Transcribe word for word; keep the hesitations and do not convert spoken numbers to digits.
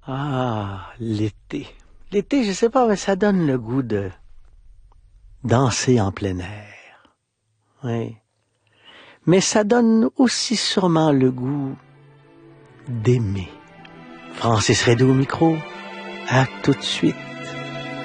Ah, l'été. L'été, je sais pas, mais ça donne le goût de danser en plein air. Oui. Mais ça donne aussi sûrement le goût d'aimer. Francis Redou au micro. À tout de suite.